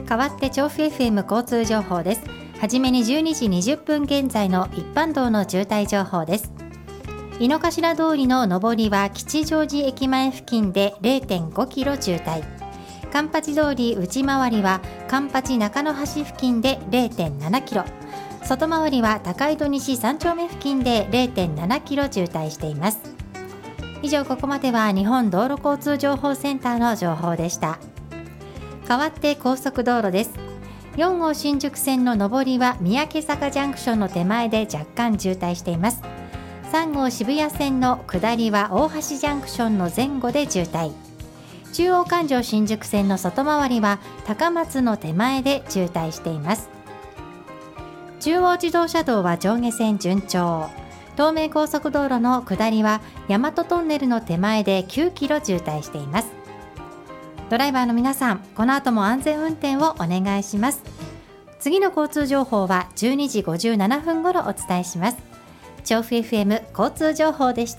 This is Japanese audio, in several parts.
代わって調布 FM 交通情報です。はじめに12時20分現在の一般道の渋滞情報です。井の頭通りの上りは吉祥寺駅前付近で 0.5 キロ渋滞、カンパチ通り内回りはカンパチ中野橋付近で 0.7 キロ、外回りは高井戸西3丁目付近で 0.7 キロ渋滞しています。以上、ここまでは日本道路交通情報センターの情報でした。代わって高速道路です。4号新宿線の上りは三宅坂ジャンクションの手前で若干渋滞しています。3号渋谷線の下りは大橋ジャンクションの前後で渋滞、中央環状新宿線の外回りは高松の手前で渋滞しています。中央自動車道は上下線順調、東名高速道路の下りは大和トンネルの手前で9キロ渋滞しています。ドライバーの皆さん、この後も安全運転をお願いします。次の交通情報は12時57分頃お伝えします。調布 FM 交通情報でした。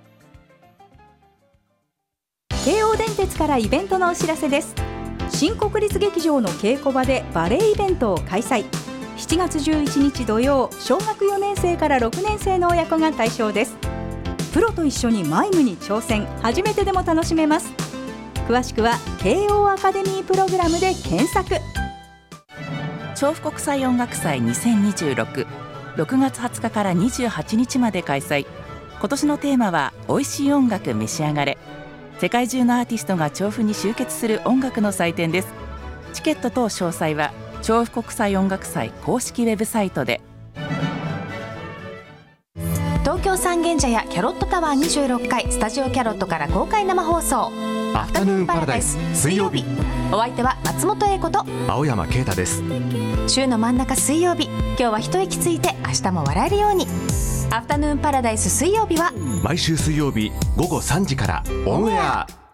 京王電鉄からイベントのお知らせです。新国立劇場の稽古場でバレエイベントを開催。7月11日土曜、小学4年生から6年生の親子が対象です。プロと一緒にマイムに挑戦、初めてでも楽しめます。詳しくは慶応アカデミープログラムで検索。 調布国際音楽祭2026、6月20日から28日まで開催。今年のテーマは美味しい音楽召し上がれ。世界中のアーティストが調布に集結する音楽の祭典です。チケット等詳細は調布国際音楽祭公式ウェブサイトで。 東京三軒茶屋キャロットタワー26階スタジオキャロットから公開生放送アフタヌーンパラダイス水曜日。 お相手は松本英子と青山啓太です。 週の真ん中水曜日、今日は一息ついて明日も笑えるように。アフタヌーンパラダイス水曜日は毎週水曜日午後3時からオンエア。